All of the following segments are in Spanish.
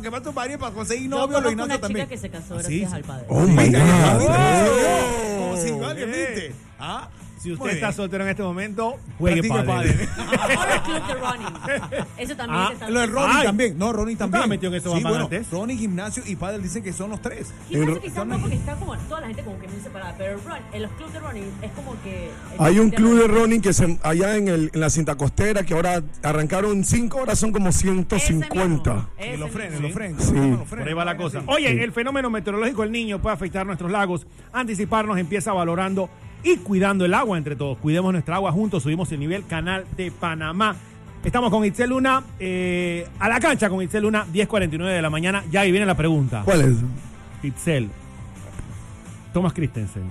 para que va a tu padre para conseguir Yo novio, conozco Ignacio una también. chica que se casó gracias al padre. Oh my God. Como si vale, ¿viste? ¿Ah? Si usted Muy está bien. soltero en este momento, juegue Practique pádel. Ahora el club de running. Eso también se está Lo de Ronnie Ay. también. No, Ronnie también. estabas metido en eso, Bambán, antes? Ronnie, gimnasio y pádel dicen que son los tres. Gimnasio quizás no, porque está como toda la gente como que muy separada, pero en los clubes de running es como que... Hay un club de running que allá en la cinta costera que ahora arrancaron 5 horas, son como 150. Y los frenos, los frenos. Sí. Los frenos. Por ahí va la cosa. Oye, el fenómeno meteorológico del Niño puede afectar nuestros lagos. Anticiparnos empieza valorando y cuidando el agua entre todos. Cuidemos nuestra agua juntos, subimos el nivel. Canal de Panamá. Estamos con Itzel Luna, a la cancha con Itzel Luna, 10:49 de la mañana. Ya ahí viene la pregunta. ¿Cuál es? Itzel, Thomas Christensen.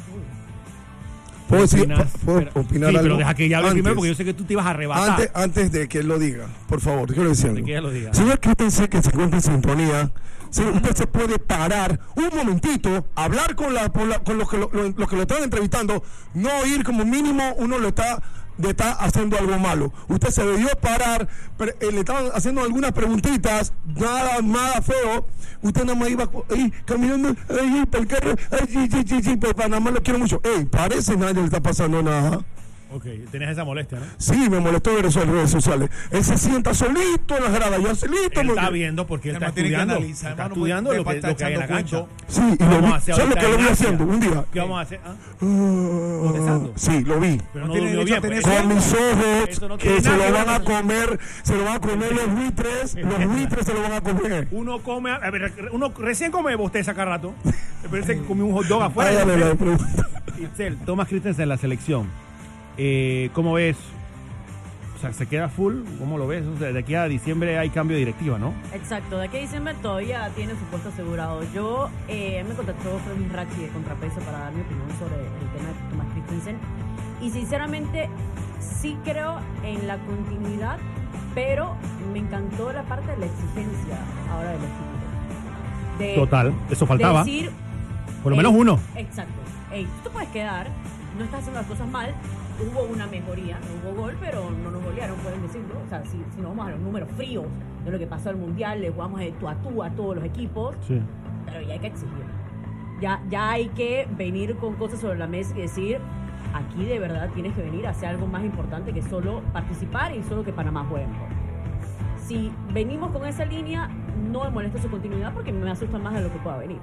¿Puedo decir, ¿Opinas? ¿puedo Pero- opinar sí, algo? pero deja que ella hable Antes. primero porque yo sé que tú te ibas a arrebatar. Antes de que él lo diga, por favor, quiero decir algo. De que ella lo diga. Señor Christensen, que se encuentra en sintonía, usted se puede parar un momentito, hablar con los que lo están entrevistando, no ir como mínimo, uno le está haciendo algo malo. Usted se debió parar, le estaban haciendo algunas preguntitas, nada feo. Usted nada más iba ahí, caminando, ahí, por el carro, sí, por Panamá lo quiero mucho. Parece nadie le está pasando nada. Ok, tenés esa molestia, ¿no? Sí, me molestó ver eso en redes sociales. Él se sienta solito en las gradas, ya solito. Él está viendo porque él está Además, tiene que estudiando. analizar, Está hermano, estudiando porque lo que está hay en la echando cancha. cuento. Sí, y ¿Qué vamos a lo vi. hacer ¿Sabes lo ahorita que lo vi en Asia? haciendo? Un día. ¿Qué vamos a hacer? ¿Ah? ¿Bostezando? Sí, lo vi. Pero no tiene durmió derecho a bien. tener pues. Con mis ojos, Eso no que tiene se nada lo que van ver a con- comer, se lo van a comer los buitres se lo van a comer. Uno come, a ver, uno recién come bosteza cada rato. Me parece que comió un hot dog afuera. Váyale la pregunta. Itzel, Thomas Christensen en la selección. ¿Cómo ves? O sea, ¿se queda full? ¿Cómo lo ves? O sea, de aquí a diciembre hay cambio de directiva, ¿no? Exacto, de aquí a diciembre todavía tiene su puesto asegurado. Yo me contactó Freddy Rachi de Contrapeso para dar mi opinión sobre el tema de Thomas Christensen. Y sinceramente sí creo en la continuidad, pero me encantó la parte de la exigencia ahora del equipo. De Total, eso faltaba. decir, Por lo menos uno. Exacto. Ey, tú te puedes quedar, no estás haciendo las cosas mal, hubo una mejoría, no hubo gol, pero no nos golearon, pueden decirlo. O sea, si nos vamos a los números fríos de lo que pasó al Mundial, le jugamos de tú a tú a todos los equipos, Sí. pero ya hay que exigir. Ya hay que venir con cosas sobre la mesa y decir, aquí de verdad tienes que venir a hacer algo más importante que solo participar y solo que Panamá juegue mejor. Si venimos con esa línea, no me molesta su continuidad porque me asusta más de lo que pueda venir.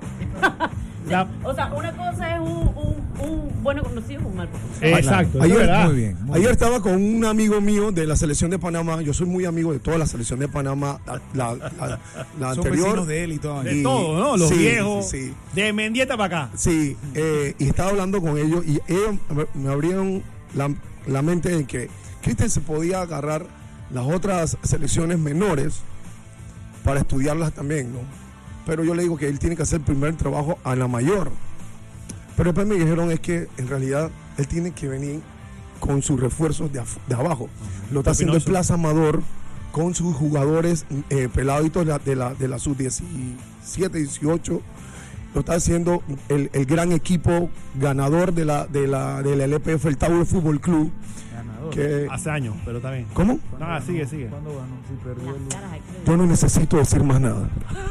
O sea, una cosa es un bueno conocido y un mal conocido. Exacto, eso Ayer- es verdad. Muy bien. Ayer estaba con un amigo mío de la selección de Panamá. Yo soy muy amigo de toda la selección de Panamá, la Son anterior. vecinos de él y todo. De Y- todo, ¿no? Los sí, viejos. sí. De Mendieta para acá. Sí, y estaba hablando con ellos y ellos me abrieron la mente de que Cristian se podía agarrar las otras selecciones menores para estudiarlas también, ¿no? Pero yo le digo que él tiene que hacer el primer trabajo a la mayor. Pero después me dijeron es que en realidad él tiene que venir con sus refuerzos de abajo. Lo está haciendo en Plaza Amador con sus jugadores peladitos de la sub-17, 18. Lo está haciendo el gran equipo ganador de la LPF, el Tauro Fútbol Club. Que, Hace años, pero también. ¿Cómo? Ah, sigue. ¿Cuándo ganó? Si perdió Las caras aquí. Yo no necesito decir más nada.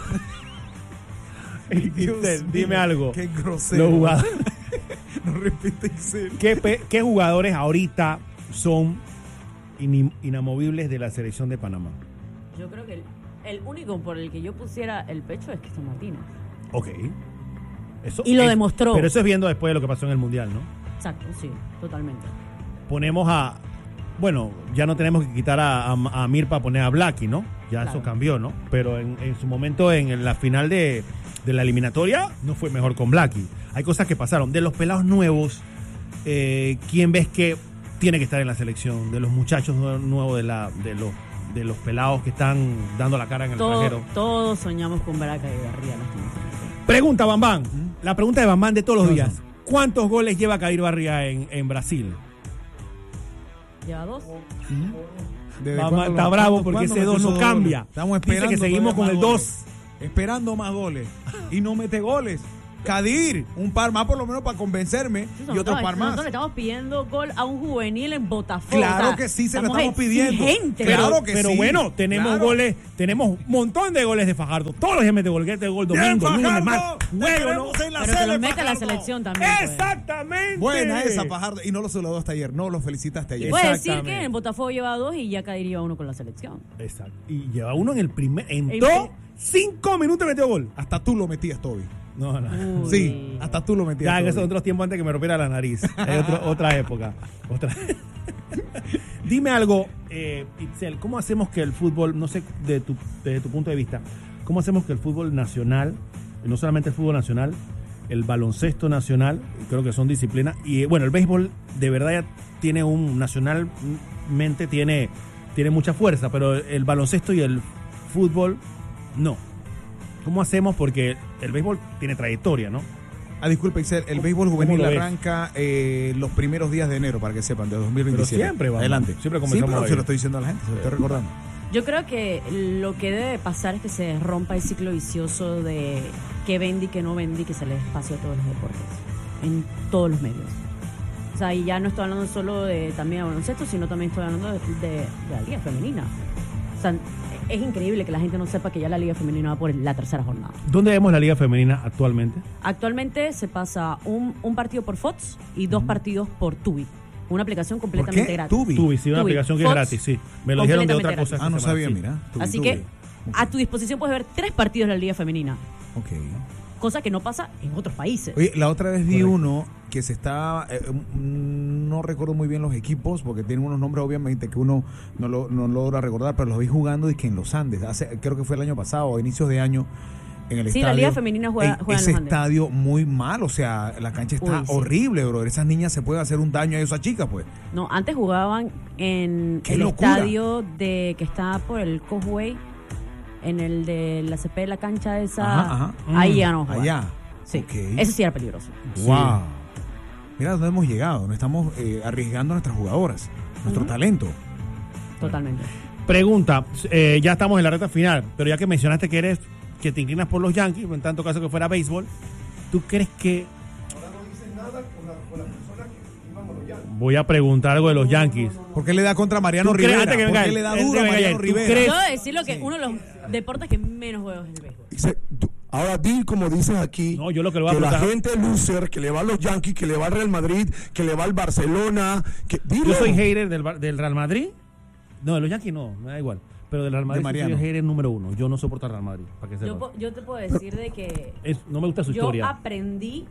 Itzel, dime algo. Qué grosero. Los jugadores, No repite Itzel. ¿qué jugadores ahorita son inamovibles de la selección de Panamá? Yo creo que el único por el que yo pusiera el pecho es Cristian Martínez. Ok. Eso Y lo demostró. Pero eso es viendo después de lo que pasó en el Mundial, ¿no? Exacto, sí, totalmente. Ponemos a... Bueno, ya no tenemos que quitar a Mir para poner a Blackie, ¿no? Ya Claro. eso cambió, ¿no? Pero en su momento, en la final de la eliminatoria, no fue mejor con Blackie. Hay cosas que pasaron. De los pelados nuevos, ¿quién ves que tiene que estar en la selección? De los muchachos nuevos, de los pelados que están dando la cara en el extranjero. Todos soñamos con ver a Caíbarría. Pregunta, Bambán. La pregunta de Bambán de todos los días. ¿Cuántos goles lleva Cair Barría en Brasil? Lleva 2. Bambán está bravo porque ese 2 no cambia. Estamos Dice esperando. que seguimos con todavía el más 2. goles. Esperando más goles. Y no mete goles. Kadir, un par más por lo menos para convencerme y otro par más. Nosotros le estamos pidiendo gol a un juvenil en Botafogo. Claro O sea, que sí, se lo estamos estamos pidiendo. exigentes. Claro que pero sí. bueno, tenemos Claro. goles, tenemos un montón de goles de Fajardo. Todos los días mete gol, que este gol Bien, domingo, lunes, Fajardo, martes, te juego, ¿no? queremos en la Pero que sele, los meta a la Fajardo. selección también. pues. Exactamente. Buena esa, Fajardo. Y no lo saludó hasta ayer. No lo felicitaste ayer. Puede decir Exactamente. que en Botafogo lleva 2 y ya Kadir lleva 1 con la selección. Exacto. Y lleva uno en el primer. El Entró 5 minutos y metió gol. Hasta tú lo metías, Toby. No. Uy. Sí, hasta tú lo metías. Ya en Toby. esos otros tiempos antes que me rompiera la nariz. Es otra época. Dime algo, Itzel, ¿cómo hacemos que el fútbol, no sé, desde tu punto de vista, cómo hacemos que el fútbol nacional, y no solamente el fútbol nacional, el baloncesto nacional, creo que son disciplinas, y bueno, el béisbol de verdad ya tiene nacionalmente tiene mucha fuerza, pero el baloncesto y el fútbol no. ¿Cómo hacemos? Porque el béisbol tiene trayectoria, ¿no? Disculpe, Ixel, el béisbol ¿Cómo juvenil lo ves? arranca los primeros días de enero, para que sepan, de 2027. Pero siempre vamos. Adelante. Siempre comenzamos pero ahí. se lo estoy diciendo a la gente, se lo estoy recordando. Yo creo que lo que debe pasar es que se rompa el ciclo vicioso de que vende y que no vende y que se le dé espacio a todos los deportes, en todos los medios. O sea, y ya no estoy hablando solo de también de baloncesto, sino también estoy hablando de la liga femenina. O sea, es increíble que la gente no sepa que ya la liga femenina va por la tercera jornada. ¿Dónde vemos la liga femenina actualmente? Actualmente se pasa un partido por Fox y 2 partidos por Tubi. Una aplicación ¿Por completamente qué? gratis. Tubi, sí, una Tubi. aplicación que es Fox, gratis, sí. Me lo dijeron de otra completamente cosa. No esta sabía, semana, sí. mira. Tubi, Así Tubi. que a tu disposición puedes ver 3 partidos de la liga femenina, Ok. cosa que no pasa en otros países. Oye, la otra vez vi Correcto. uno que se estaba, no recuerdo muy bien los equipos, porque tienen unos nombres obviamente que uno no logra recordar, pero los vi jugando y que en los Andes, creo que fue el año pasado, a inicios de año, en el Sí, estadio. la liga femenina juega en ese los Andes. estadio muy mal, o sea, la cancha está Uy, sí. horrible, bro. Esas niñas se pueden hacer un daño a esas chicas, pues. No, antes jugaban en ¡Qué el locura! estadio que está por el Causeway, en el de la CP, la cancha esa. Ajá, Ahí ya no jugaban. Allá. Sí, Ok. eso sí era peligroso. Wow. Mira dónde hemos llegado, no estamos arriesgando a nuestras jugadoras, nuestro talento. Totalmente. Pregunta, ya estamos en la recta final, pero ya que mencionaste que te inclinas por los Yankees, en tanto caso que fuera béisbol, ¿tú crees que... Voy a preguntar algo de los Yankees. ¿Por qué le da contra Mariano ¿Tú crees- Rivera? antes que ¿Por venga qué él, le da antes duro a que venga Mariano él, ¿tú Rivera? crees? Yo debo decirlo que Sí. uno de los deportes que menos juegos es el béisbol. Ahora di como dices aquí, No, yo lo que le voy a que la preguntar- gente loser, que le va a los Yankees, que le va al Real Madrid, que le va al Barcelona, que dilo. Yo soy hater del Real Madrid. No, de los Yankees no, me da igual. Pero del Real Madrid sí soy Mariano. el hater número 1. Yo no soporto al Real Madrid, para que sepas. Yo te puedo decir de que No me gusta su yo historia. aprendí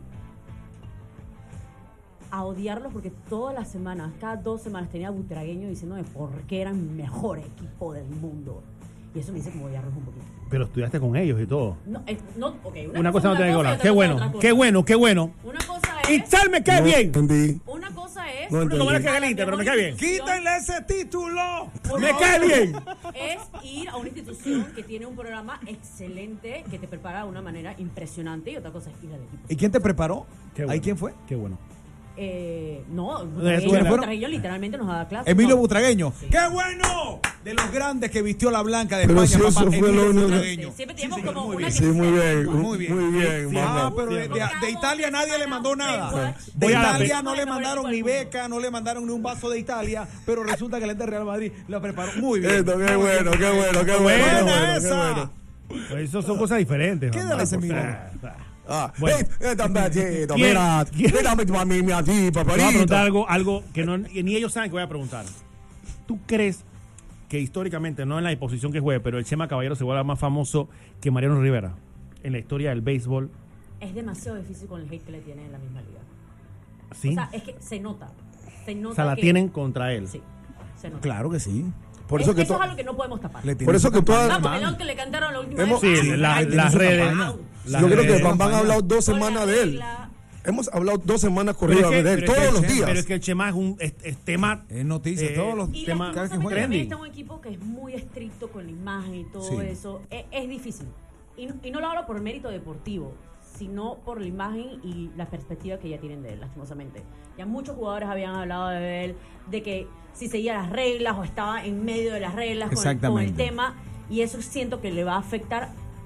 a odiarlos porque todas las semanas, cada 2 semanas tenía butragueño diciéndome por qué eran el mejor equipo del mundo. Y eso me hizo como odiarlos un poquito. Pero estudiaste con ellos y todo. No, okay, Una cosa no tiene que cosa y hablar. otra Qué cosa bueno, otra cosa. qué bueno, qué bueno. Una cosa es... Itzel me cae No bien. entendí. Una cosa es... No Uno como entendí. la que galita, pero me cae bien. ¡Quítenle ese título! Por Me favor, cae bien. Es ir a una institución que tiene un programa excelente, que te prepara de una manera impresionante, y otra cosa es ir al equipo. ¿Y quién te preparó? Qué ¿Ahí bueno. quién fue? Qué bueno. No, ¿quiénes fueron? Butragueño literalmente nos da clases. Emilio no. Butragueño. ¡Qué bueno! De los grandes que vistió la blanca de Pero España, si papá. eso fue Emilio lo único que- Butragueño. Siempre tenemos Sí, señor, como muy una bien. Sí, muy bien, Muy bien. muy bien, mamá. Ah, pero de Italia nadie le mandó nada. De Voy a la Italia pe- no le mandaron ni beca, no le mandaron ni un vaso de Italia, pero resulta que el ente Real Madrid lo preparó muy bien. Esto, qué bueno, qué bueno, qué bueno. Buena qué bueno, qué esa. bueno. Pues eso son cosas diferentes. ¿Qué mamá. de ese O sea, milagro? Ah, Bueno. Tito, ¿Quién- mira, quién- mírame tu mami a ti, Te voy a paparito. preguntar algo que ni ellos saben que voy a preguntar. ¿Tú crees que históricamente, no en la posición que juegue, pero el Chema Caballero se vuelva más famoso que Mariano Rivera en la historia del béisbol? Es demasiado difícil con el hate que le tienen en la misma liga. ¿Sí? O sea, es que se nota. Se nota O sea, la que- tienen contra él. Sí, se nota. Claro que sí. Por eso que eso es to- algo que no podemos tapar. Le tiene Por eso su que todas- campaña. No, porque no que le cantaron la última Hemos- vez. Sí, Ay, las tiene su redes. campaña. las Yo creo que redes- Bam Bam ha campaña. hablado 2 con la semanas de él. regla. Hemos hablado 2 semanas Pero es corridas que- de él, pero es todos que- los Chema, días. Pero es que el Chema es tema. Es noticia, todos los Y tema- las cada cosas que que juega. también Trendy. está un equipo que es muy estricto con la imagen y todo Sí. eso. Es difícil. Y no lo hablo por el mérito deportivo, sino por la imagen y la perspectiva que ya tienen de él, lastimosamente. Ya muchos jugadores habían hablado de él, de que si seguía las reglas o estaba en medio de las reglas con el Exactamente. tema, y eso siento que le va a afectar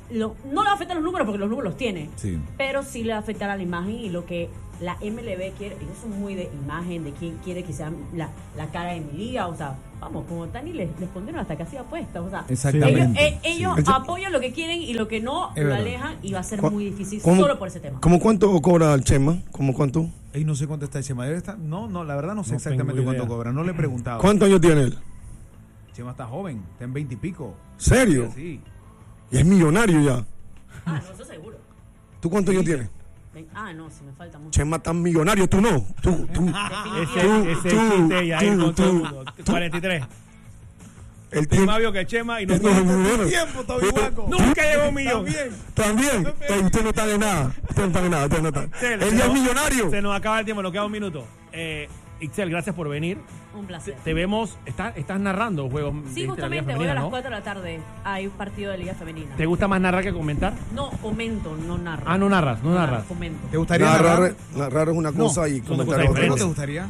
no le afecta a los números porque los números los tiene, Sí. pero sí le afecta a la imagen y lo que la MLB quiere. Ellos son muy de imagen, de quién quiere que sea la cara de mi liga. O sea, vamos, como Tani les pondieron hasta casi apuestas. O sea, Exactamente. ellos Sí. apoyan lo que quieren y lo que no Es lo verdad. alejan y va a ser ¿Cómo- muy difícil cómo- solo por ese tema. ¿Cómo cuánto cobra el Chema? ¿Cómo cuánto? Y no sé cuánto está Chema. Debe estar- no, la verdad no sé No exactamente tengo cuánto idea. cobra. No le he preguntado. ¿Cuántos años tiene él? Chema está joven, está en 20 y pico. ¿Serio? Sí. Y es millonario ya. Ah, no, eso seguro. ¿Tú cuántos años tienes? Ah, no, si me falta mucho. Chema tan millonario, tú no. Tú. Ese chiste y ahí con todo el mundo. 43. El Es tiempo. más viejo que Chema y no Tiempo, todavía guaco. nunca llegó un millón. También. Usted no está de nada. Usted no está de nada. Usted no está. Itzel, Él se ya es nos- millonario. Se nos acaba el tiempo, nos queda un minuto. Itzel, gracias por venir. Un placer. Te vemos, estás narrando juegos Sí, de la Liga justamente, hoy Femenina, a las ¿no? 4 de la tarde hay un partido de Liga Femenina. ¿Te gusta más narrar que comentar? No, comento, no narro. Ah, no narras, no narras. Comento. ¿Te gustaría narrar? Narrar es una cosa y son dos comentar cosas otra ¿Cómo te cosa. gustaría?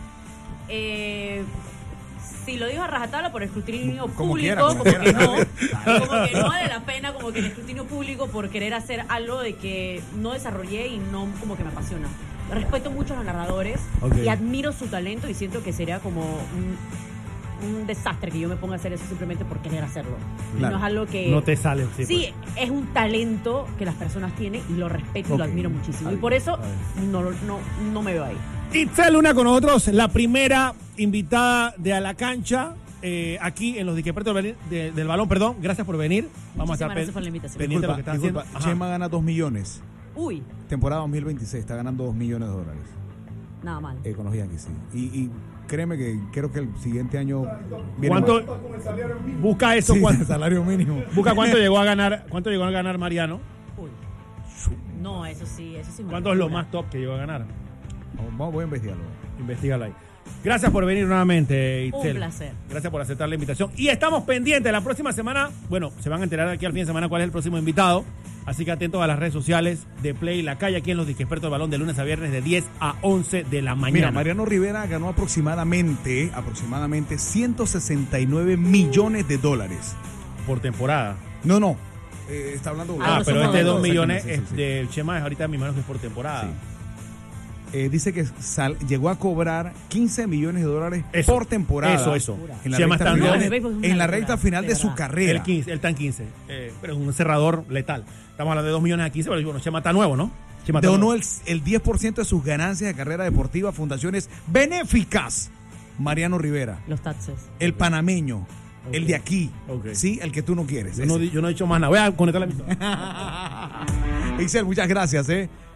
Si lo digo a rajatabla por escrutinio Como público, quiera, como como que quiera. no, como que no vale la pena, como que el escrutinio público por querer hacer algo de que no desarrollé y no como que me apasiona. Respeto mucho a los narradores Ok. y admiro su talento y siento que sería como un desastre que yo me ponga a hacer eso simplemente por querer hacerlo. Y Claro. no es algo que... No te sale. Sí, es un talento que las personas tienen y lo respeto y Ok. lo admiro muchísimo. Y bien, por eso está no me veo ahí. Itzel Luna con nosotros, la primera invitada de A la Cancha, aquí en los Disquepertos del Balón, perdón. Gracias por venir. Vamos Muchísimas a gracias estar por la invitación. pendiente de lo que estás Disculpa, haciendo. Ajá. Chema gana 2 millones. Uy, Temporada 2026, está ganando 2 millones de dólares nada mal. con los Yankees, sí. Y créeme que creo que el siguiente año viene ¿Cuánto? más. Busca eso. Sí, ¿Cuánto? salario mínimo. Busca cuánto llegó a ganar Mariano. Uy. No, eso sí es una ¿Cuánto es lo locura. más top que llegó a ganar? Voy a investigarlo. Investígalo ahí. Gracias por venir nuevamente, Itzel. Un placer. Gracias por aceptar la invitación. Y estamos pendientes. La próxima semana, bueno, se van a enterar aquí al fin de semana cuál es el próximo invitado. Así que atentos a las redes sociales de Play La Calle, aquí en los Disquepertos del Balón, de lunes a viernes, de 10 a 11 de la mañana. Mira, Mariano Rivera ganó aproximadamente 169 millones de dólares. Por temporada. No. Está hablando Ah, Pero somos este dos. 2 millones Sí, sí, sí. del Chema es ahorita, mi mano, que es por temporada. Sí. Dice que llegó a cobrar 15 millones de dólares Eso, por temporada. Eso. En la Chema recta está final, No, el béisbol es una en la locura, recta final de de su verdad. carrera. El 15, él está en 15. Pero es un cerrador letal. Estamos hablando de 2 millones a 15, pero bueno, Chema está nuevo, ¿no? Chema está Donó nuevo. el 10% de sus ganancias de carrera deportiva a fundaciones benéficas. Mariano Rivera, Los taxes. el panameño, el de aquí, Ok. sí, el que tú no quieres. Yo no he dicho más nada. Voy a conectar la emisora. Ixel, muchas gracias,